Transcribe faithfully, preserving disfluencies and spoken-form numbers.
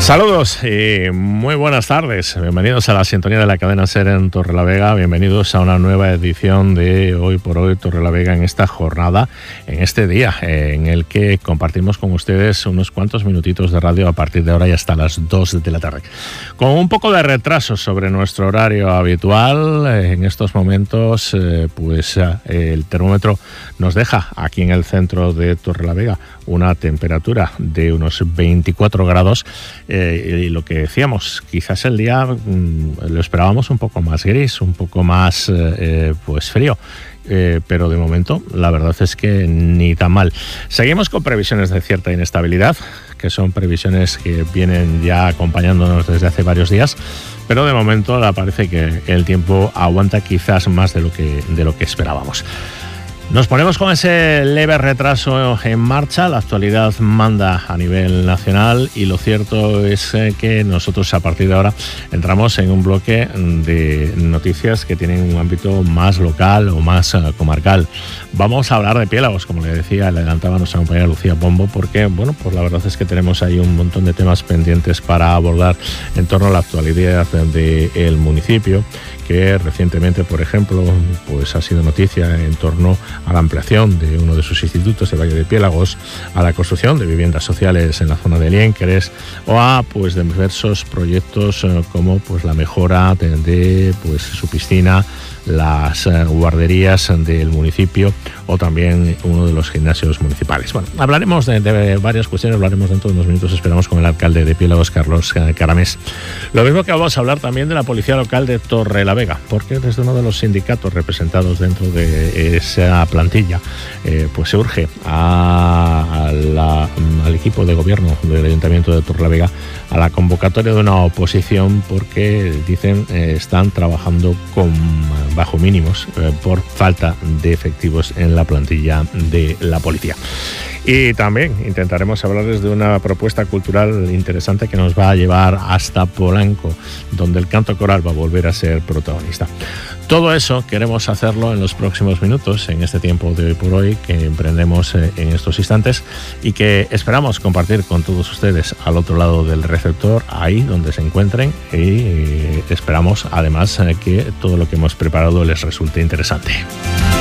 Saludos y muy buenas tardes. Bienvenidos a la sintonía de la cadena SER en Torrelavega. Bienvenidos a una nueva edición de Hoy por Hoy Torrelavega en esta jornada, en este día en el que compartimos con ustedes unos cuantos minutitos de radio a partir de ahora y hasta las dos de la tarde. Con un poco de retraso sobre nuestro horario habitual, en estos momentos pues el termómetro nos deja aquí en el centro de Torrelavega una temperatura de unos veinticuatro grados. Eh, y lo que decíamos, quizás el día mmm, lo esperábamos un poco más gris, un poco más eh, pues frío. Eh, pero de momento la verdad es que ni tan mal. Seguimos con previsiones de cierta inestabilidad, que son previsiones que vienen ya acompañándonos desde hace varios días, pero de momento parece que el tiempo aguanta quizás más de lo que, de lo que esperábamos. Nos ponemos con ese leve retraso en marcha. La actualidad manda a nivel nacional y lo cierto es que nosotros a partir de ahora entramos en un bloque de noticias que tienen un ámbito más local o más comarcal. Vamos a hablar de Piélagos, como le decía, le adelantaba nuestra compañera Lucía Pombo, porque bueno, pues la verdad es que tenemos ahí un montón de temas pendientes para abordar en torno a la actualidad del municipio, que recientemente, por ejemplo, pues ha sido noticia en torno a la ampliación de uno de sus institutos de Valle de Piélagos, a la construcción de viviendas sociales en la zona de Liénqueres o a pues de diversos proyectos eh, como pues la mejora de, de pues su piscina, las eh, guarderías del municipio o también uno de los gimnasios municipales. Bueno, hablaremos de, de varias cuestiones, hablaremos dentro de unos minutos, esperamos, con el alcalde de Piélagos, Carlos Caramés. Lo mismo que vamos a hablar también de la policía local de Torrelavega, porque desde uno de los sindicatos representados dentro de esa plantilla, eh, pues se urge a, a la, al equipo de gobierno del Ayuntamiento de Torrelavega a la convocatoria de una oposición, porque dicen eh, están trabajando con bajo mínimos eh, por falta de efectivos en la plantilla de la policía. Y también intentaremos hablarles de una propuesta cultural interesante que nos va a llevar hasta Polanco, donde el canto coral va a volver a ser protagonista. Todo eso queremos hacerlo en los próximos minutos, en este tiempo de hoy por hoy que emprendemos en estos instantes y que esperamos compartir con todos ustedes al otro lado del receptor, ahí donde se encuentren, y esperamos además que todo lo que hemos preparado les resulte interesante.